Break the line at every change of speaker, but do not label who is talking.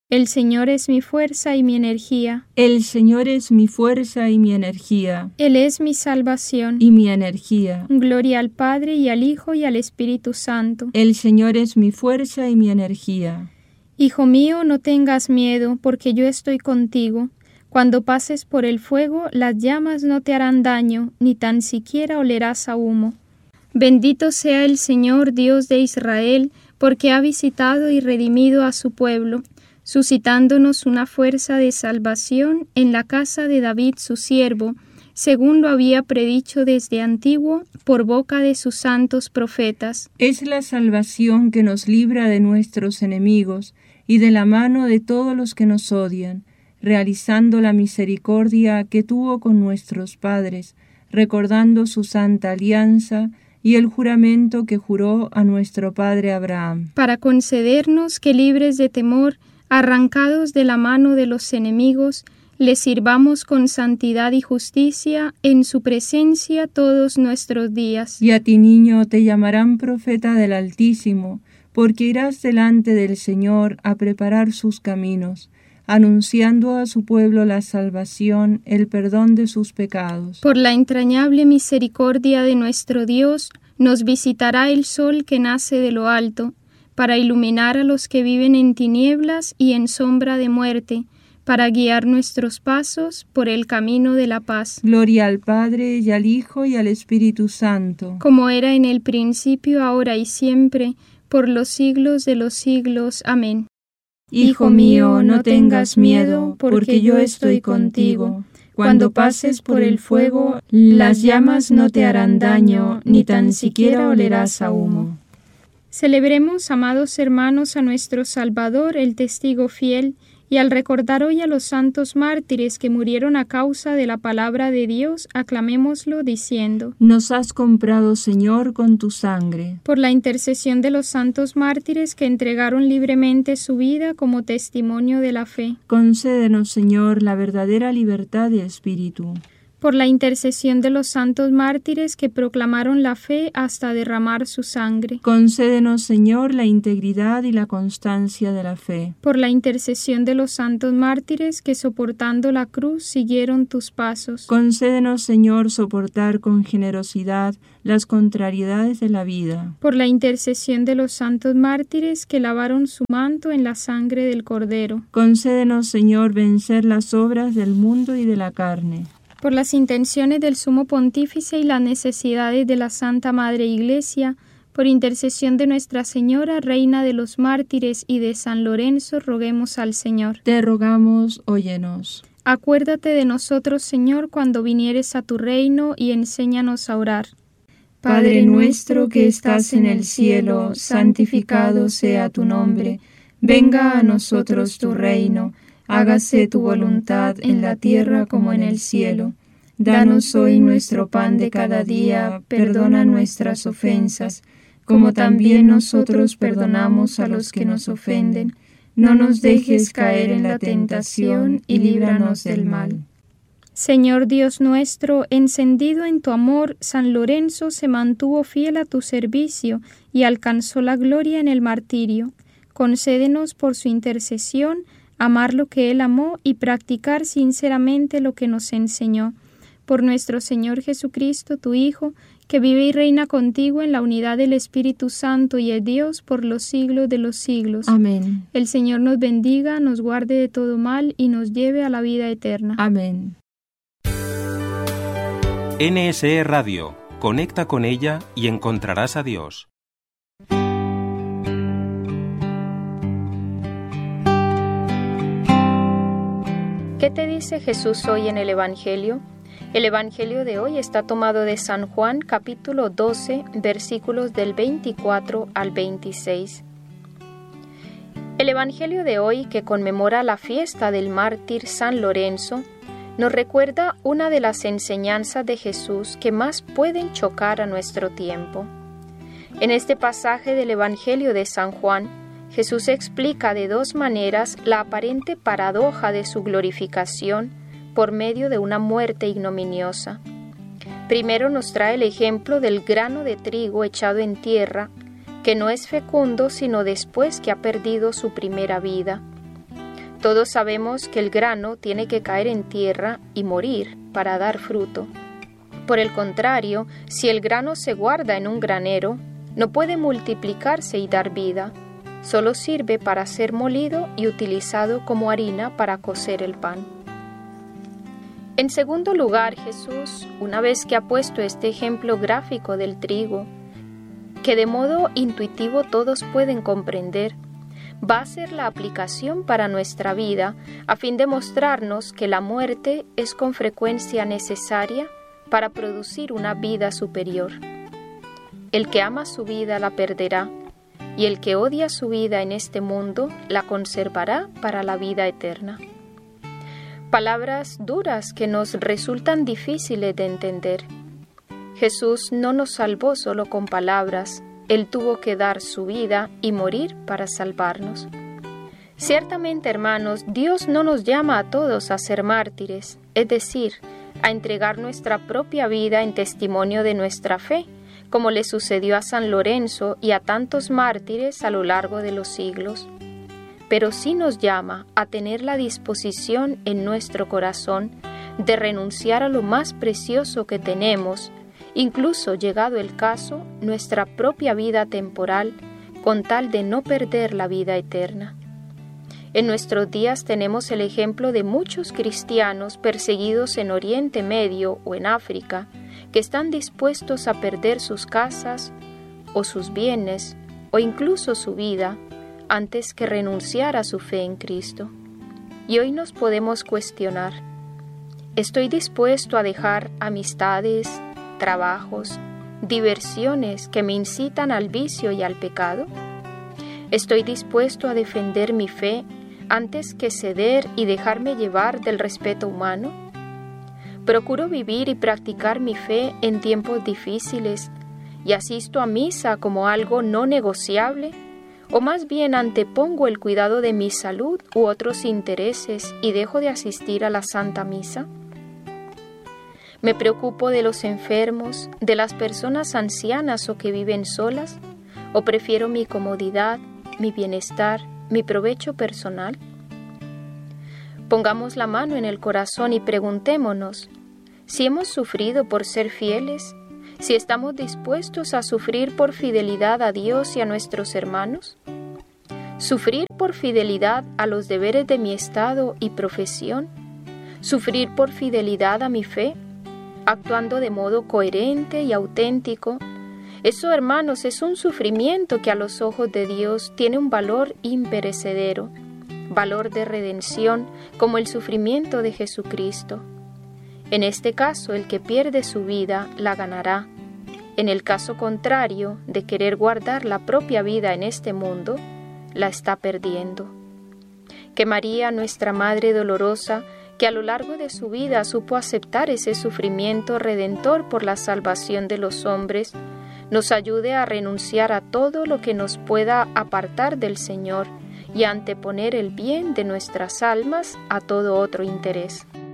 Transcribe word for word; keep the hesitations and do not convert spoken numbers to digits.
El Señor es mi fuerza y mi energía.
El Señor es mi fuerza y mi energía.
Él es mi salvación
y mi energía.
Gloria al Padre y al Hijo y al Espíritu Santo.
El Señor es mi fuerza y mi energía.
Hijo mío, no tengas miedo, porque yo estoy contigo. Cuando pases por el fuego, las llamas no te harán daño, ni tan siquiera olerás a humo. Bendito sea el Señor, Dios de Israel, porque ha visitado y redimido a su pueblo, suscitándonos una fuerza de salvación en la casa de David su siervo, según lo había predicho desde antiguo por boca de sus santos profetas.
Es la salvación que nos libra de nuestros enemigos y de la mano de todos los que nos odian, realizando la misericordia que tuvo con nuestros padres, recordando su santa alianza y el juramento que juró a nuestro padre Abraham,
para concedernos que, libres de temor, arrancados de la mano de los enemigos, le sirvamos con santidad y justicia en su presencia todos nuestros días.
Y a ti, niño, te llamarán profeta del Altísimo, porque irás delante del Señor a preparar sus caminos, anunciando a su pueblo la salvación, el perdón de sus pecados.
Por la entrañable misericordia de nuestro Dios, nos visitará el sol que nace de lo alto, para iluminar a los que viven en tinieblas y en sombra de muerte, para guiar nuestros pasos por el camino de la paz.
Gloria al Padre, y al Hijo, y al Espíritu Santo.
Como era en el principio, ahora y siempre, por los siglos de los siglos. Amén.
Hijo mío, no tengas miedo, porque yo estoy contigo. Cuando pases por el fuego, las llamas no te harán daño, ni tan siquiera olerás a humo.
Celebremos, amados hermanos, a nuestro Salvador, el testigo fiel, y al recordar hoy a los santos mártires que murieron a causa de la palabra de Dios, aclamémoslo diciendo:
Nos has comprado, Señor, con tu sangre.
Por la intercesión de los santos mártires que entregaron libremente su vida como testimonio de la fe.
Concédenos, Señor, la verdadera libertad de espíritu.
Por la intercesión de los santos mártires que proclamaron la fe hasta derramar su sangre.
Concédenos, Señor, la integridad y la constancia de la fe.
Por la intercesión de los santos mártires que soportando la cruz siguieron tus pasos.
Concédenos, Señor, soportar con generosidad las contrariedades de la vida.
Por la intercesión de los santos mártires que lavaron su manto en la sangre del Cordero.
Concédenos, Señor, vencer las obras del mundo y de la carne.
Por las intenciones del Sumo Pontífice y las necesidades de la Santa Madre Iglesia, por intercesión de Nuestra Señora, Reina de los Mártires, y de San Lorenzo, roguemos al Señor.
Te rogamos, óyenos.
Acuérdate de nosotros, Señor, cuando vinieres a tu reino, y enséñanos a orar.
Padre nuestro que estás en el cielo, santificado sea tu nombre. Venga a nosotros tu reino. Hágase tu voluntad en la tierra como en el cielo. Danos hoy nuestro pan de cada día, perdona nuestras ofensas, como también nosotros perdonamos a los que nos ofenden. No nos dejes caer en la tentación y líbranos del mal.
Señor Dios nuestro, encendido en tu amor, San Lorenzo se mantuvo fiel a tu servicio y alcanzó la gloria en el martirio. Concédenos por su intercesión amar lo que Él amó y practicar sinceramente lo que nos enseñó. Por nuestro Señor Jesucristo, tu Hijo, que vive y reina contigo en la unidad del Espíritu Santo y es Dios por los siglos de los siglos.
Amén.
El Señor nos bendiga, nos guarde de todo mal y nos lleve a la vida eterna.
Amén.
N S E Radio. Conecta con ella y encontrarás a Dios.
¿Qué te dice Jesús hoy en el Evangelio? El Evangelio de hoy está tomado de San Juan, capítulo doce, versículos del veinticuatro al veintiséis. El Evangelio de hoy, que conmemora la fiesta del mártir San Lorenzo, nos recuerda una de las enseñanzas de Jesús que más pueden chocar a nuestro tiempo. En este pasaje del Evangelio de San Juan, Jesús explica de dos maneras la aparente paradoja de su glorificación por medio de una muerte ignominiosa. Primero nos trae el ejemplo del grano de trigo echado en tierra, que no es fecundo sino después que ha perdido su primera vida. Todos sabemos que el grano tiene que caer en tierra y morir para dar fruto. Por el contrario, si el grano se guarda en un granero, no puede multiplicarse y dar vida. Solo sirve para ser molido y utilizado como harina para cocer el pan. En segundo lugar, Jesús, una vez que ha puesto este ejemplo gráfico del trigo, que de modo intuitivo todos pueden comprender, va a ser la aplicación para nuestra vida a fin de mostrarnos que la muerte es con frecuencia necesaria para producir una vida superior. El que ama su vida la perderá, y el que odia su vida en este mundo la conservará para la vida eterna. Palabras duras que nos resultan difíciles de entender. Jesús no nos salvó solo con palabras, Él tuvo que dar su vida y morir para salvarnos. Ciertamente, hermanos, Dios no nos llama a todos a ser mártires, es decir, a entregar nuestra propia vida en testimonio de nuestra fe, como le sucedió a San Lorenzo y a tantos mártires a lo largo de los siglos. Pero sí nos llama a tener la disposición en nuestro corazón de renunciar a lo más precioso que tenemos, incluso, llegado el caso, nuestra propia vida temporal, con tal de no perder la vida eterna. En nuestros días tenemos el ejemplo de muchos cristianos perseguidos en Oriente Medio o en África, que están dispuestos a perder sus casas o sus bienes o incluso su vida antes que renunciar a su fe en Cristo. Y hoy nos podemos cuestionar: ¿estoy dispuesto a dejar amistades, trabajos, diversiones que me incitan al vicio y al pecado? ¿Estoy dispuesto a defender mi fe antes que ceder y dejarme llevar del respeto humano? ¿Procuro vivir y practicar mi fe en tiempos difíciles y asisto a misa como algo no negociable? ¿O más bien antepongo el cuidado de mi salud u otros intereses y dejo de asistir a la Santa Misa? ¿Me preocupo de los enfermos, de las personas ancianas o que viven solas? ¿O prefiero mi comodidad, mi bienestar, mi provecho personal? Pongamos la mano en el corazón y preguntémonos si hemos sufrido por ser fieles, si estamos dispuestos a sufrir por fidelidad a Dios y a nuestros hermanos. ¿Sufrir por fidelidad a los deberes de mi estado y profesión? ¿Sufrir por fidelidad a mi fe, actuando de modo coherente y auténtico? Eso, hermanos, es un sufrimiento que a los ojos de Dios tiene un valor imperecedero, valor de redención, como el sufrimiento de Jesucristo. En este caso, el que pierde su vida la ganará. En el caso contrario, de querer guardar la propia vida en este mundo, la está perdiendo. Que María, nuestra Madre dolorosa, que a lo largo de su vida supo aceptar ese sufrimiento redentor por la salvación de los hombres, nos ayude a renunciar a todo lo que nos pueda apartar del Señor y a anteponer el bien de nuestras almas a todo otro interés.